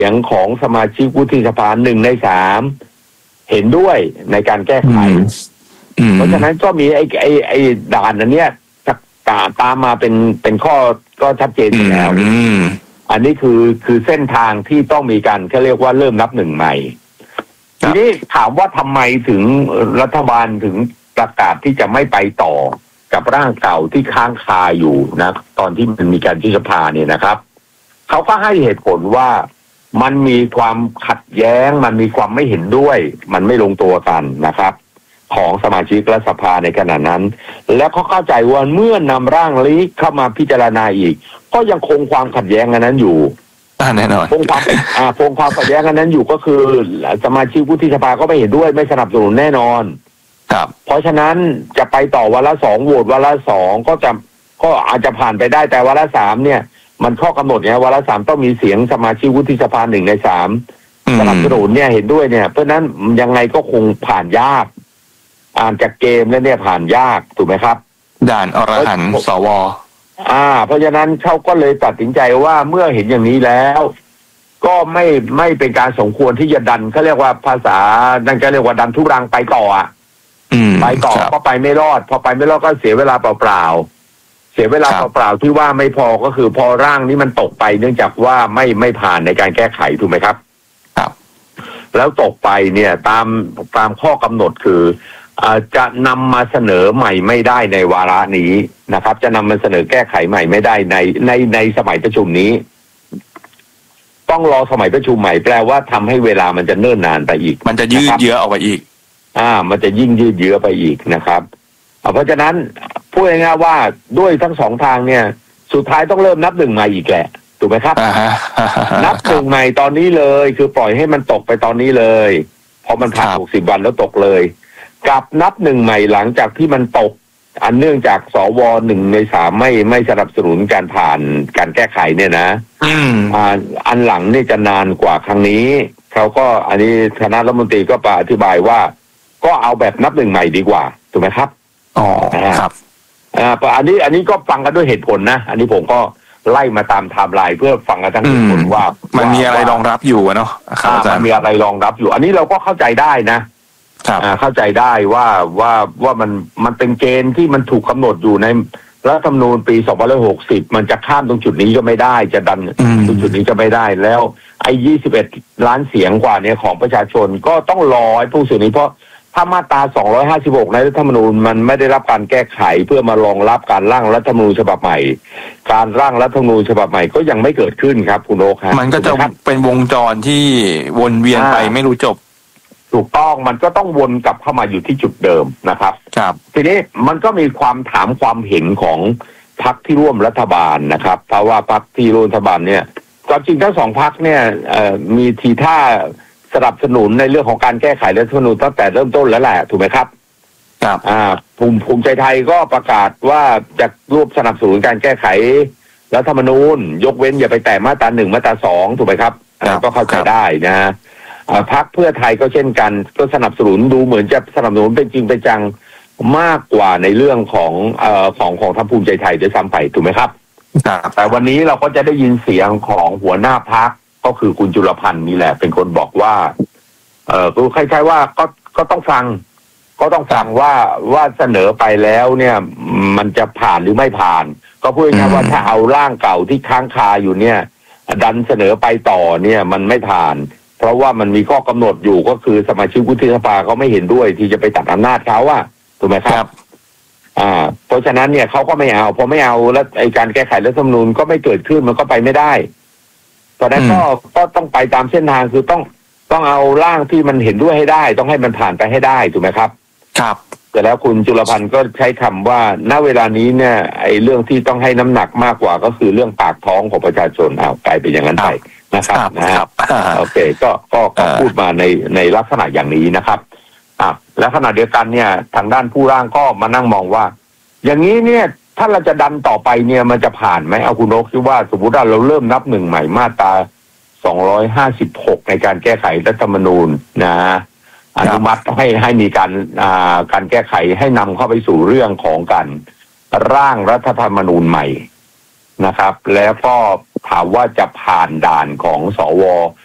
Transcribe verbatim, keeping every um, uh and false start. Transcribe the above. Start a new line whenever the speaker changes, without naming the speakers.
สียงของสมาชิกวุฒิสภาหนึ่งในสามเห็นด้วยในการแก้ไขเพราะฉะนั้นก็มีไอ้ไอ้ไอ้ด่านอันเนี้ยตามตามมาเป็นเป็นข้อก็ชัดเจนอยู่แล้วอันนี้คือคือเส้นทางที่ต้องมีการเขาเรียกว่าเริ่มนับหนึ่งใหม่ทีนี้ถามว่าทำไมถึงรัฐบาลถึงประกาศที่จะไม่ไปต่อกับร่างเก่าที่ค้างคาอยู่นะตอนที่มันมีการยุบสภาเนี่ยนะครับเขาก็ให้เหตุผลว่ามันมีความขัดแย้งมันมีความไม่เห็นด้วยมันไม่ลงตัวกันนะครับของสมาชิกรัฐสภาในขณะนั้นแล้วเขาเข้าใจว่าเมื่อนำร่างนี้เข้ามาพิจารณาอีกก็ยังคงความขัดแย้งอันนั้นอยู่
แน่นอน
คงความอ่าคงความขัดแย้งอันนั้นอยู่ก็คือสมาชิกวุฒิสภาก็ไม่เห็นด้วยไม่สนับสนุนแน่นอน
ครับ
เพราะฉะนั้นจะไปต่อวาระสองโหวตวาระสองก็จะก็อาจจะผ่านไปได้แต่วาระสามเนี่ยมันข้อกำหนดเนี่ยวาระสามต้องมีเสียงสมาชิกวุฒิสภาหนึ่งในสามสนับสนุนเนี่ยเห็นด้วยเนี่ยเพราะนั้นยังไงก็คงผ่านยากอ่านจากเกมแล้วเนี่ยผ่านยากถูกไหมครับ
ด่านอรหันต์สว
อ่าเพราะฉะนั้นเขาก็เลยตัดสินใจว่าเมื่อเห็นอย่างนี้แล้วก็ไม่ไม่เป็นการสมควรที่จะดันเขาเรียกว่าภาษาดันก็เรียกว่าดันทุรังไปต่ออ่ะไปต่อก็ไปไม่รอดพอไปไม่รอดก็เสียเวลาเปล่าๆเสียเวลาเปล่าๆที่ว่าไม่พอก็คือพอร่างนี้มันตกไปเนื่องจากว่าไม่ไม่ผ่านในการแก้ไขถูกไหมครับ
ครับ
แล้วตกไปเนี่ยตามตามข้อกำหนดคือจะนำมาเสนอใหม่ไม่ได้ในวาระนี้นะครับจะนำมาเสนอแก้ไขใหม่ไม่ได้ในในในสมัยประชุมนี้ต้องรอสมัยประชุมใหม่แปลว่าทำให้เวลามันจะเนิ่นนานไปอีก
มันจะยืดเยื้อออกไปอีก
อ่ามันจะยิ่งยืดเยื้อไปอีกนะครับเพราะฉะนั้นพูดง่ายๆว่าด้วยทั้งสองทางเนี่ยสุดท้ายต้องเริ่มนับหนึ่งใหม่อีกแหละถูกไหมครับ นับหนึ่งใหม่ตอนนี้เลยคือปล่อยให้มันตกไปตอนนี้เลยพอมันผ่านหกสิบวันแล้วตกเลยกับนับหนึ่งใหม่หลังจากที่มันตกอันเนื่องจากสวหนึ่งในสามไม่ไม่สนับสนุนการผ่านการแก้ไขเนี่ยนะอ่าอันหลังนี่จะนานกว่าครั้งนี้เขาก็อันนี้คณะรัฐมนตรีก็อธิบายว่าก็เอาแบบนับหนึ่งใหม่ดีกว่าถูกไหมครับ
อ๋อครับ
อ่าอันนี้อันนี้ก็ฟังกันด้วยเหตุผลนะอันนี้ผมก็ไล่มาตามไทม์ไลน์เพื่อฟังกันทั้งเหตุผลว่า
มันมีอะไรรองรับอยู่เนาะ
มันมีอะไรรองรับอยู่อันนี้เราก็เข้าใจได้นะเข้าใจได้ว่าว่าว่ามันมันเป็นเกณฑ์ที่มันถูกกำหนดอยู่ในรัฐธรรมนูญปีสองพันห้าร้อยหกสิบมันจะข้ามตรงจุดนี้ก็ไม่ได้จะดันตรงจุดนี้ก็ไม่ได้แล้วไอ้ยี่สิบเอ็ดล้านเสียงกว่านี้ของประชาชนก็ต้องรอไอ้ผู้ส่วนนี้เพราะถ้ามาตราสองร้อยห้าสิบหกในรัฐธรรมนูญมันไม่ได้รับการแก้ไขเพื่อมารองรับการร่างรัฐธรรมนูญฉบับใหม่การร่างรัฐธรรมนูญฉบับใหม่ก็ยังไม่เกิดขึ้นครับคุณโอ๊คครับ
มันก็จะเป็นวงจรที่วนเวียนไปไม่รู้จบ
ถูกต้องมันก็ต้องวนกลับเข้ามาอยู่ที่จุดเดิมนะครับ
ครับ
ทีนี้มันก็มีความถามความเห็นของพรรคที่ร่วมรัฐบาลนะครับเพราะว่าพรรคที่ร่วมรัฐบาลเนี่ยความจริงทั้งสองพรรคเนี่ยมีทีท่าสนับสนุนในเรื่องของการแก้ไขรัฐธรรมนูญตั้งแต่เริ่มต้นแล้วแหละถูกไหมครับ
ครับ
อ่าภูมิภูมิใจไทยก็ประกาศว่าจะร่วมสนับสนุนการแก้ไขรัฐธรรมนูญยกเว้นอย่าไปแตะมาตราหนึ่งมาตราสองถูกไหมครับก็เข้าใจได้นะพรรคเพื่อไทยก็เช่นกันก็สนับสนุนดูเหมือนจะสนับสนุนเป็นจริงเป็นจังมากกว่าในเรื่องของเอ่อของของทางภูมิใจไทยด้วยซ้ำไปถูกไหมครับแต่วันนี้เราก็จะได้ยินเสียงของหัวหน้าพรรคก็คือคุณจุลพันธ์นี่แหละเป็นคนบอกว่าเออคือคล้ายๆว่าก็ก็ต้องฟังก็ต้องฟังว่าว่าเสนอไปแล้วเนี่ยมันจะผ่านหรือไม่ผ่านก็พูดง่ายๆว่าถ้าเอาร่างเก่าที่ค้างคาอยู่เนี่ยดันเสนอไปต่อเนี่ยมันไม่ผ่านเพราะว่ามันมีข้อกำหนดอยู่ก็คือสมาชิกวุฒิสภาเขาไม่เห็นด้วยที่จะไปตัดอำนาจเขาอะถูกไหมครับอ่าเพราะฉะนั้นเนี่ยเขาก็ไม่เอาพอไม่เอาแล้วไอ้การแก้ไขรัฐธรรมนูญก็ไม่เกิดขึ้นมันก็ไปไม่ได้ตอนนั้นก็ก็ต้องไปตามเส้นทางคือต้องต้องเอาร่างที่มันเห็นด้วยให้ได้ต้องให้มันผ่านไปให้ได้ถูกไหมครับ
ครับ
แต่แล้วคุณจุลพันธ์ก็ใช้คำว่าณเวลานี้เนี่ยไอ้เรื่องที่ต้องให้น้ำหนักมากกว่าก็คือเรื่องปากท้องของประชาชนเอากลายเป็นอย่างนั้นไปนะครับนะครับโอเคก็ก็ก็พูดมาในในลักษณะอย่างนี้นะครับอ่ะแล้วขณะเดียวกันเนี่ยทางด้านผู้ร่างก็มานั่งมองว่าอย่างนี้เนี่ยถ้าเราจะดันต่อไปเนี่ยมันจะผ่านไหมเอาคุณนกคิดว่าสมมติว่าเราเริ่มนับหนึ่งใหม่มาตราสองร้อยห้าสิบหกในการแก้ไขรัฐธรรมนูญนะอนุมัติให้ให้มีการอ่าการแก้ไขให้นำเข้าไปสู่เรื่องของการร่างรัฐธรรมนูญใหม่นะครับแล้วก็ถามว่าจะผ่านด่านของสว